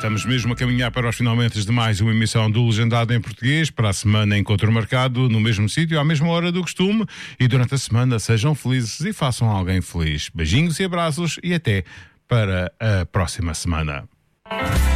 Estamos mesmo a caminhar para os finalmente de mais uma emissão do Legendado em Português. Para a semana, encontro marcado no mesmo sítio, à mesma hora do costume. E durante a semana, sejam felizes e façam alguém feliz. Beijinhos e abraços e até para a próxima semana.